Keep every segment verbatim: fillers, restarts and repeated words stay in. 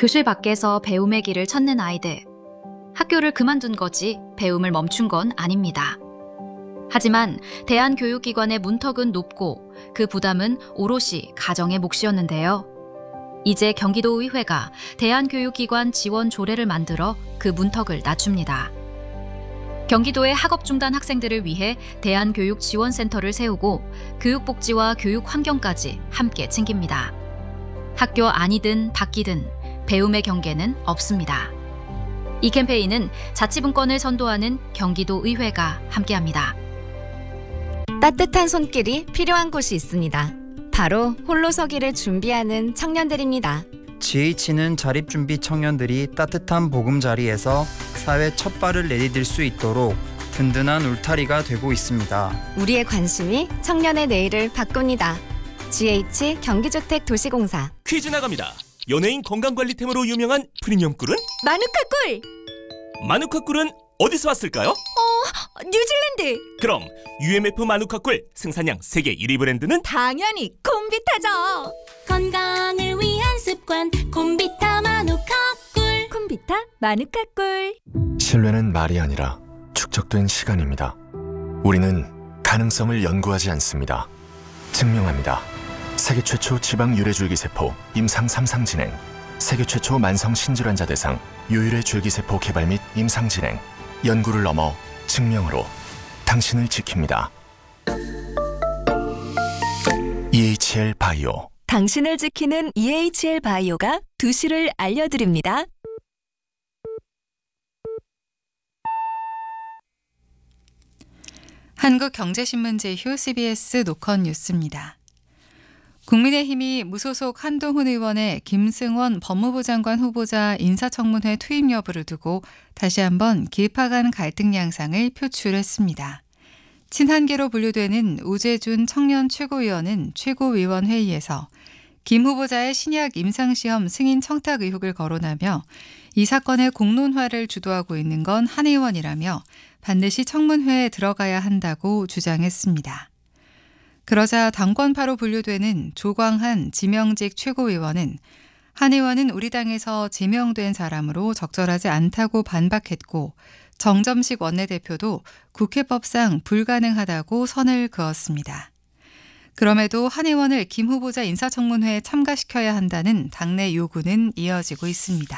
교실 밖에서 배움의 길을 찾는 아이들. 학교를 그만둔 거지 배움을 멈춘 건 아닙니다. 하지만 대한교육기관의 문턱은 높고 그 부담은 오롯이 가정의 몫이었는데요. 이제 경기도의회가 대한교육기관 지원 조례를 만들어 그 문턱을 낮춥니다. 경기도의 학업 중단 학생들을 위해 대한교육지원센터를 세우고 교육복지와 교육환경까지 함께 챙깁니다. 학교 안이든 밖이든 배움의 경계는 없습니다. 이 캠페인은 자치분권을 선도하는 경기도의회가 함께합니다. 따뜻한 손길이 필요한 곳이 있습니다. 바로 홀로 서기를 준비하는 청년들입니다. 지에이치는 자립준비 청년들이 따뜻한 보금자리에서 사회 첫 발을 내디딜 수 있도록 든든한 울타리가 되고 있습니다. 우리의 관심이 청년의 내일을 바꿉니다. 지에이치 경기주택도시공사. 퀴즈 나갑니다. 연예인 건강관리템으로 유명한 프리미엄 꿀은? 마누카 꿀! 마누카 꿀은 어디서 왔을까요? 어, 뉴질랜드! 그럼 유엠에프 마누카 꿀 생산량 세계 일 위 브랜드는? 당연히 콤비타죠! 건강을 위한 습관 콤비타 마누카 꿀. 콤비타 마누카 꿀. 신뢰는 말이 아니라 축적된 시간입니다. 우리는 가능성을 연구하지 않습니다. 증명합니다. 세계 최초 지방 유래줄기세포 임상 삼 상 진행, 세계 최초 만성 신질환자 대상 유유래 줄기세포 개발 및 임상 진행, 연구를 넘어 증명으로 당신을 지킵니다. 이에이치엘 바이오. 당신을 지키는 이에이치엘 바이오가 두시를 알려드립니다. 한국경제신문 제휴 씨비에스 노컷 뉴스입니다. 국민의힘이 무소속 한동훈 의원의 김승원 법무부 장관 후보자 인사청문회 투입 여부를 두고 다시 한번 길파간 갈등 양상을 표출했습니다. 친한계로 분류되는 우재준 청년 최고위원은 최고위원회의에서 김 후보자의 신약 임상시험 승인 청탁 의혹을 거론하며 이 사건의 공론화를 주도하고 있는 건 한 의원이라며 반드시 청문회에 들어가야 한다고 주장했습니다. 그러자 당권파로 분류되는 조광한 지명직 최고위원은 한 의원은 우리 당에서 지명된 사람으로 적절하지 않다고 반박했고 정점식 원내대표도 국회법상 불가능하다고 선을 그었습니다. 그럼에도 한 의원을 김 후보자 인사청문회에 참가시켜야 한다는 당내 요구는 이어지고 있습니다.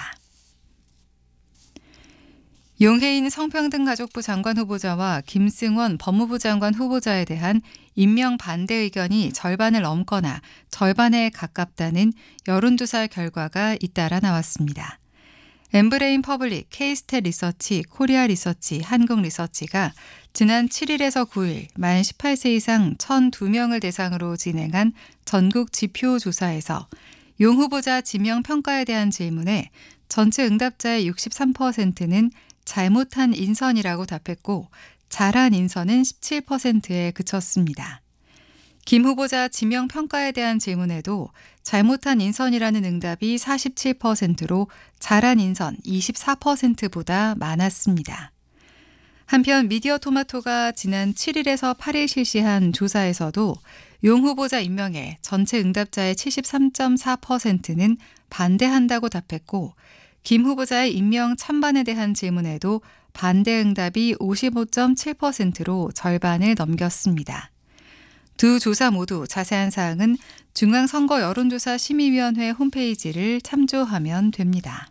용해인 성평등가족부 장관 후보자와 김승원 법무부 장관 후보자에 대한 임명 반대 의견이 절반을 넘거나 절반에 가깝다는 여론조사 결과가 잇따라 나왔습니다. 엠브레인 퍼블릭, K스탯 리서치, 코리아 리서치, 한국 리서치가 지난 칠 일에서 구 일 만 십팔 세 이상 천이 명을 대상으로 진행한 전국 지표 조사에서 용 후보자 지명 평가에 대한 질문에 전체 응답자의 육십삼 퍼센트는 잘못한 인선이라고 답했고 잘한 인선은 십칠 퍼센트에 그쳤습니다. 김 후보자 지명 평가에 대한 질문에도 잘못한 인선이라는 응답이 사십칠 퍼센트로 잘한 인선 이십사 퍼센트보다 많았습니다. 한편 미디어토마토가 지난 칠 일에서 팔 일 실시한 조사에서도 용 후보자 임명에 전체 응답자의 칠십삼 점 사 퍼센트는 반대한다고 답했고 김 후보자의 임명 찬반에 대한 질문에도 반대 응답이 오십오 점 칠 퍼센트로 절반을 넘겼습니다. 두 조사 모두 자세한 사항은 중앙선거 여론조사 심의위원회 홈페이지를 참조하면 됩니다.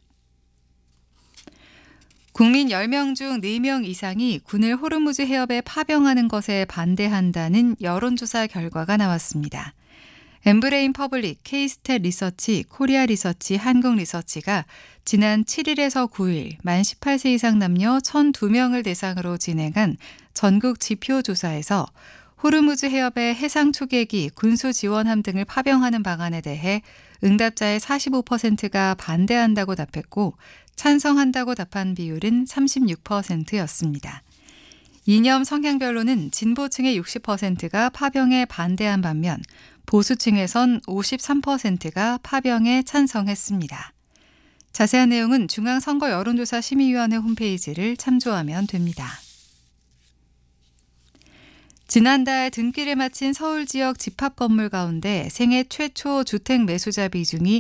국민 열 명 중 네 명 이상이 군을 호르무즈 해협에 파병하는 것에 반대한다는 여론조사 결과가 나왔습니다. 엠브레인 퍼블릭, K스탯 리서치, 코리아 리서치, 한국 리서치가 지난 칠 일에서 구 일 만 십팔 세 이상 남녀 천이 명을 대상으로 진행한 전국 지표 조사에서 호르무즈 해협의 해상 초계기, 군수 지원함 등을 파병하는 방안에 대해 응답자의 사십오 퍼센트가 반대한다고 답했고 찬성한다고 답한 비율은 삼십육 퍼센트였습니다. 이념 성향별로는 진보층의 육십 퍼센트가 파병에 반대한 반면 보수층에선 오십삼 퍼센트가 파병에 찬성했습니다. 자세한 내용은 중앙선거 여론조사 심의위원회 홈페이지를 참조하면 됩니다. 지난달 등기를 마친 서울 지역 집합 건물 가운데 생애 최초 주택 매수자 비중이